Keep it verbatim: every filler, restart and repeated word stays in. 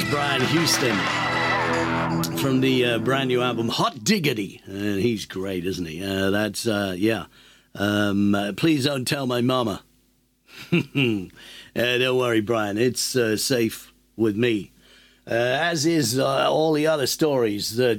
Brian Houston from the uh, brand new album Hot Diggity, and he's great, isn't he? Uh, that's uh, yeah. Um, uh, please don't tell my mama. uh, don't worry, Brian. It's uh, safe with me, uh, as is uh, all the other stories that